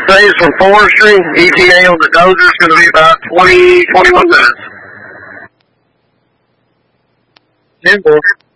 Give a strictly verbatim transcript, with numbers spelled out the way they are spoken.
Saves from forestry. E T A on the dozer is going to be about twenty, twenty-one minutes. ten four.